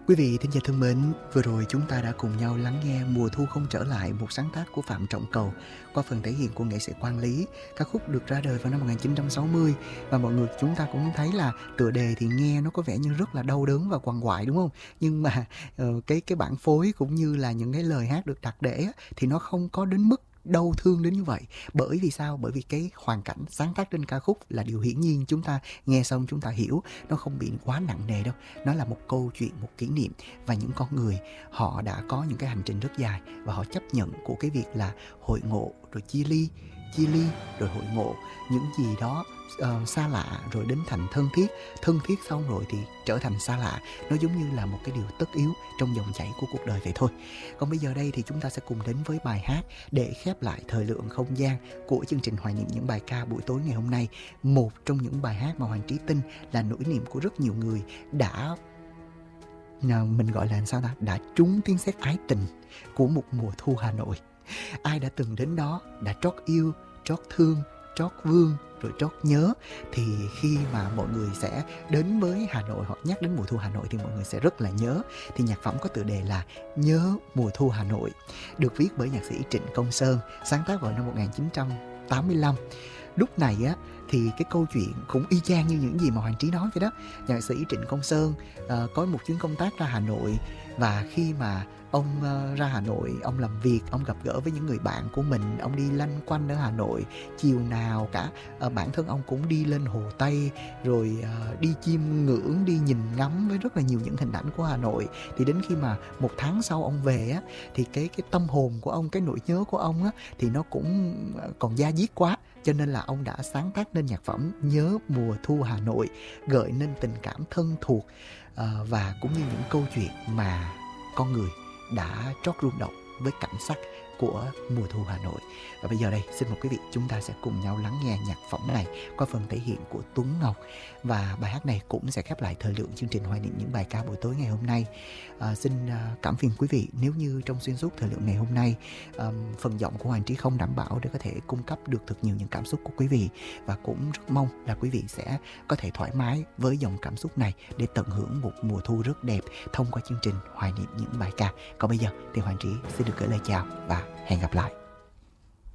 Quý vị thính giả thân mến, vừa rồi chúng ta đã cùng nhau lắng nghe Mùa thu không trở lại, một sáng tác của Phạm Trọng Cầu qua phần thể hiện của nghệ sĩ Quang Lý. Ca khúc được ra đời vào năm 1960 và mọi người chúng ta cũng thấy là tựa đề thì nghe nó có vẻ như rất là đau đớn và quằn quại đúng không? Nhưng mà cái bản phối cũng như là những cái lời hát được đặt để á, thì nó không có đến mức đau thương đến như vậy. Bởi vì sao? Bởi vì cái hoàn cảnh sáng tác trên ca khúc là điều hiển nhiên, chúng ta nghe xong chúng ta hiểu, nó không bị quá nặng nề đâu. Nó là một câu chuyện, một kỷ niệm, và những con người họ đã có những cái hành trình rất dài và họ chấp nhận của cái việc là hội ngộ rồi chia ly rồi hội ngộ, những gì đó xa lạ rồi đến thành thân thiết xong rồi thì trở thành xa lạ. Nó giống như là một cái điều tất yếu trong dòng chảy của cuộc đời vậy thôi. Còn bây giờ đây thì chúng ta sẽ cùng đến với bài hát để khép lại thời lượng không gian của chương trình Hoài niệm những bài ca buổi tối ngày hôm nay. Một trong những bài hát mà Hoàng Trí tin là nỗi niềm của rất nhiều người đã mình gọi là sao ta, đã trúng tiếng sét ái tình của một mùa thu Hà Nội. Ai đã từng đến đó, đã trót yêu, trót thương, trót vương rồi trót nhớ, thì khi mà mọi người sẽ đến với Hà Nội, họ nhắc đến mùa thu Hà Nội thì mọi người sẽ rất là nhớ. Thì nhạc phẩm có tựa đề là Nhớ mùa thu Hà Nội, được viết bởi nhạc sĩ Trịnh Công Sơn, sáng tác vào năm 1985. Lúc này á thì cái câu chuyện cũng y chang như những gì mà Hoàng Trí nói vậy đó. Nhạc sĩ Trịnh Công Sơn có một chuyến công tác ra Hà Nội, và khi mà ông ra Hà Nội, ông làm việc, ông gặp gỡ với những người bạn của mình, ông đi lanh quanh ở Hà Nội. Chiều nào cả bản thân ông cũng đi lên Hồ Tây, rồi đi chiêm ngưỡng, đi nhìn ngắm với rất là nhiều những hình ảnh của Hà Nội. Thì đến khi mà một tháng sau ông về á, thì cái tâm hồn của ông, cái nỗi nhớ của ông á, thì nó cũng còn da diết quá. Cho nên là ông đã sáng tác nên nhạc phẩm Nhớ mùa thu Hà Nội, gợi nên tình cảm thân thuộc và cũng như những câu chuyện mà con người đã trót rung động với cảnh sắc của mùa thu Hà Nội. Và bây giờ đây, xin mời quý vị chúng ta sẽ cùng nhau lắng nghe nhạc phẩm này qua phần thể hiện của Tuấn Ngọc. Và bài hát này cũng sẽ khép lại thời lượng chương trình Hoài niệm những bài ca buổi tối ngày hôm nay. Xin cảm phiền quý vị nếu như trong xuyên suốt thời lượng ngày hôm nay phần giọng của Hoàng Trí không đảm bảo để có thể cung cấp được thật nhiều những cảm xúc của quý vị. Và cũng rất mong là quý vị sẽ có thể thoải mái với dòng cảm xúc này để tận hưởng một mùa thu rất đẹp thông qua chương trình Hoài niệm những bài ca. Còn bây giờ thì Hoàng Trí xin được gửi lời chào và hẹn gặp lại.